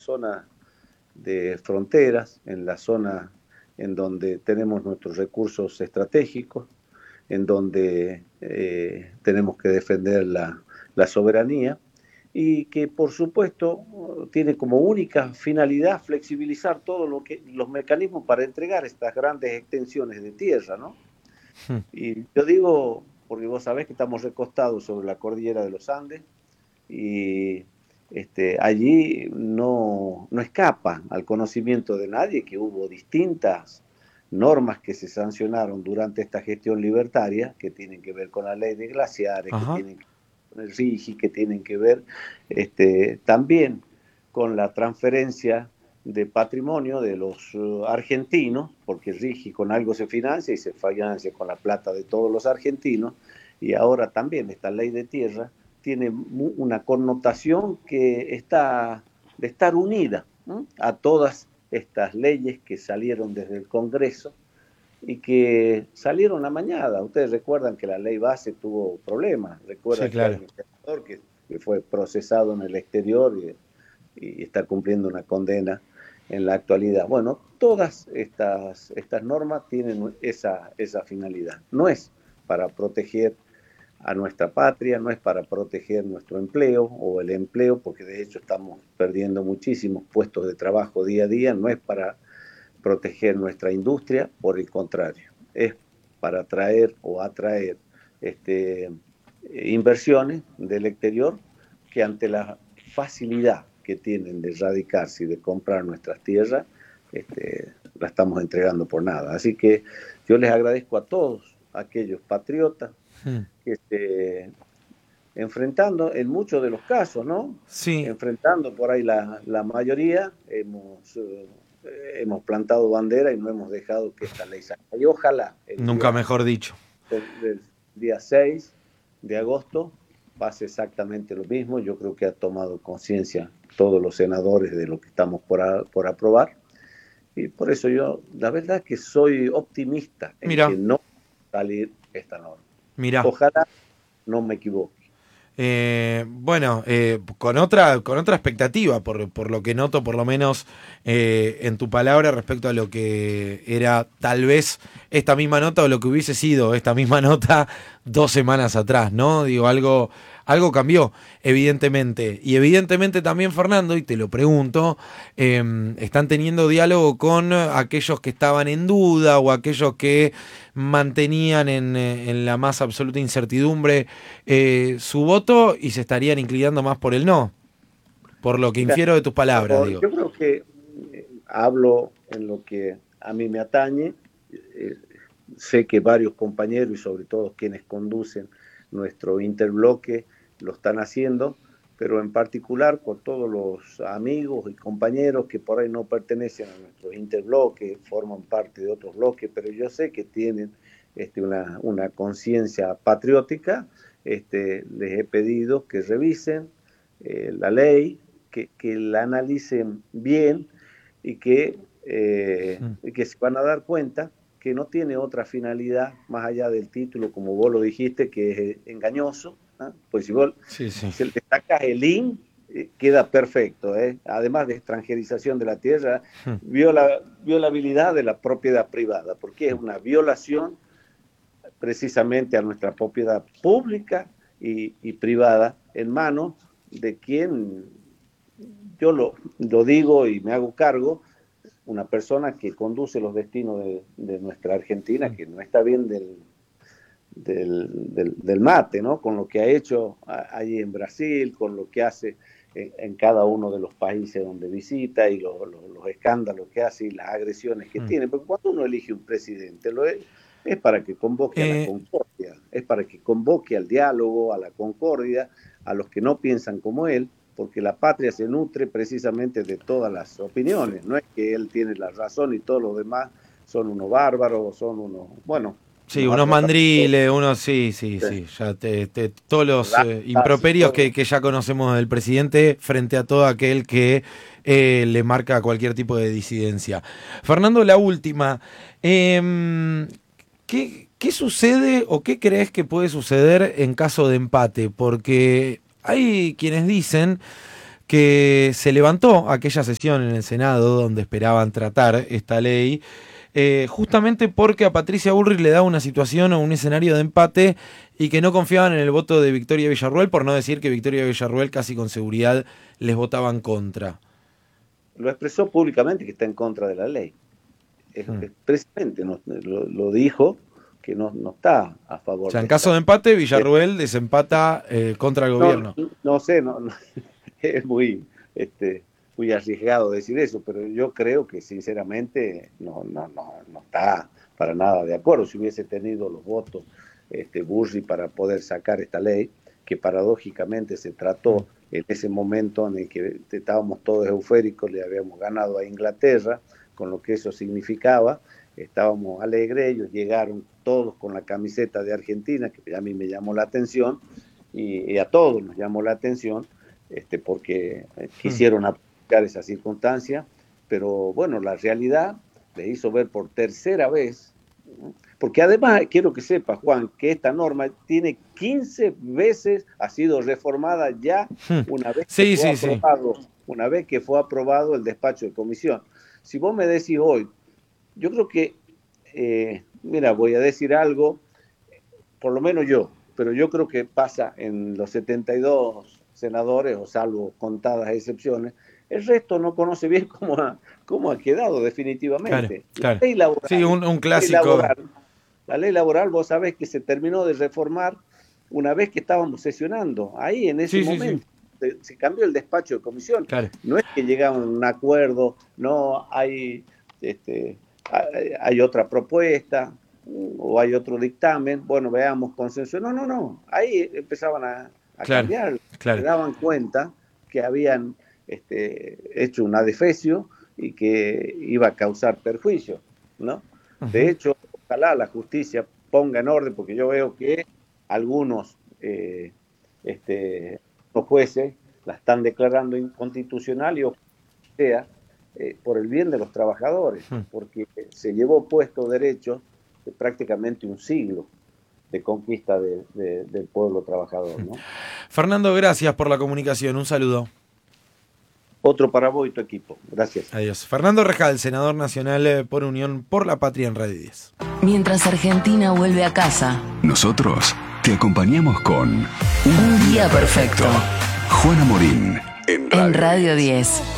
zona de fronteras, en la zona en donde tenemos nuestros recursos estratégicos, en donde tenemos que defender la soberanía y que por supuesto tiene como única finalidad flexibilizar todos los mecanismos para entregar estas grandes extensiones de tierra, ¿no? Y yo digo, porque vos sabés que estamos recostados sobre la cordillera de los Andes y allí no escapa al conocimiento de nadie que hubo distintas normas que se sancionaron durante esta gestión libertaria, que tienen que ver con la ley de glaciares, que Ajá. tienen que ver con el RIGI, que tienen que ver también con la transferencia de patrimonio de los argentinos, porque RIGI con algo se financia y se financia con la plata de todos los argentinos, y ahora también esta ley de tierra tiene una connotación que está de estar unida, ¿no?, a todas estas leyes que salieron desde el Congreso y que salieron amañadas. Ustedes recuerdan que la ley base tuvo problemas, Sí, recuerdan que hay claro. un senador que fue procesado en el exterior y está cumpliendo una condena en la actualidad. Bueno, todas estas normas tienen esa finalidad. No es para proteger a nuestra patria, no es para proteger nuestro empleo o el empleo, porque de hecho estamos perdiendo muchísimos puestos de trabajo día a día, no es para proteger nuestra industria, por el contrario, es para atraer o atraer inversiones del exterior que ante la facilidad que tienen de radicarse y de comprar nuestras tierras, la estamos entregando por nada. Así que yo les agradezco a todos aquellos patriotas Mm. que enfrentando en muchos de los casos, ¿no? Sí, Enfrentando por ahí la mayoría, hemos plantado bandera y no hemos dejado que esta ley salga. Y ojalá el nunca día mejor dicho. del día 6 de agosto pase exactamente lo mismo. Yo creo que ha tomado conciencia todos los senadores de lo que estamos por aprobar. Y por eso yo, la verdad que soy optimista en que Mira, no va a salir esta norma. mira. Ojalá no me equivoque. Bueno, con otra expectativa, por lo que noto, por lo menos en tu palabra, respecto a lo que era tal vez esta misma nota o lo que hubiese sido esta misma nota 2 semanas atrás, ¿no? Digo, algo cambió, evidentemente. Y evidentemente también, Fernando, y te lo pregunto, están teniendo diálogo con aquellos que estaban en duda o aquellos que mantenían en la más absoluta incertidumbre su voto y se estarían inclinando más por el no, por lo que Mira, infiero de tus palabras, digo. yo creo que hablo en lo que a mí me atañe. Eh, Sé que varios compañeros y sobre todo quienes conducen nuestro interbloque lo están haciendo, pero en particular con todos los amigos y compañeros que por ahí no pertenecen a nuestro interbloque, forman parte de otros bloques, pero yo sé que tienen una conciencia patriótica. Les he pedido que revisen la ley, que la analicen bien y que se van a dar cuenta que no tiene otra finalidad más allá del título, como vos lo dijiste, que es engañoso, ¿eh? Pues si vos Sí, sí. se le sacas el IN, queda perfecto, ¿eh? Además de extranjerización de la tierra, violabilidad de la propiedad privada, porque es una violación precisamente a nuestra propiedad pública y privada en manos de quien, yo lo digo y me hago cargo, una persona que conduce los destinos de nuestra Argentina, que no está bien del mate, ¿no? Con lo que ha hecho allí en Brasil, con lo que hace en cada uno de los países donde visita y los escándalos que hace y las agresiones que tiene. Porque cuando uno elige un presidente, es para que convoque a la Eh, concordia, es para que convoque al diálogo, a la concordia, a los que no piensan como él, porque la patria se nutre precisamente de todas las opiniones. No es que él tiene la razón y todos los demás son unos bárbaros, son unos, bueno, sí, nos ha unos tratado mandriles, unos, sí, sí, de sí, ya todos los ratas y improperios todo. que ya conocemos del presidente frente a todo aquel que le marca cualquier tipo de disidencia. Fernando, la última, ¿qué sucede o qué crees que puede suceder en caso de empate? Porque hay quienes dicen que se levantó aquella sesión en el Senado donde esperaban tratar esta ley, justamente porque a Patricia Bullrich le daba una situación o un escenario de empate y que no confiaban en el voto de Victoria Villarruel, por no decir que Victoria Villarruel casi con seguridad les votaba en contra. Lo expresó públicamente que está en contra de la ley. Expresamente lo dijo, que no está a favor. O sea, en caso de empate, Villarruel desempata contra el gobierno. No sé, es muy arriesgado decir eso, pero yo creo que sinceramente no está para nada de acuerdo. Si hubiese tenido los votos Bullrich para poder sacar esta ley, que paradójicamente se trató en ese momento en el que estábamos todos eufóricos, le habíamos ganado a Inglaterra, con lo que eso significaba, estábamos alegres, ellos llegaron todos con la camiseta de Argentina, que a mí me llamó la atención, y a todos nos llamó la atención, porque quisieron aplicar esa circunstancia, pero bueno, la realidad le hizo ver por tercera vez, porque además quiero que sepa, Juan, que esta norma tiene 15 veces, ha sido reformada ya una vez que fue aprobado el despacho de comisión. Si vos me decís hoy, yo creo que, mira, voy a decir algo, por lo menos yo, pero yo creo que pasa en los 72 senadores, o salvo contadas excepciones, el resto no conoce bien cómo ha quedado definitivamente. Claro. La ley laboral, sí, un clásico. La ley laboral, vos sabés que se terminó de reformar una vez que estábamos sesionando. Ahí, en ese momento, se cambió el despacho de comisión. Claro. No es que llegaron a un acuerdo, no hay otra propuesta o hay otro dictamen, bueno, veamos consenso. No. Ahí empezaban a cambiar. Se daban cuenta que habían hecho un adefesio y que iba a causar perjuicio, ¿no? De hecho, ojalá la justicia ponga en orden, porque yo veo que algunos los jueces la están declarando inconstitucional y sea por el bien de los trabajadores, porque se llevó puesto derechos de prácticamente un siglo de conquista del pueblo trabajador, ¿no? Fernando, gracias por la comunicación. Un saludo. Otro para vos y tu equipo. Gracias. Adiós. Fernando Rejal, senador nacional por Unión por la Patria en Radio 10. Mientras Argentina vuelve a casa, nosotros te acompañamos con Un Día Perfecto. Juana Morín en Radio 10.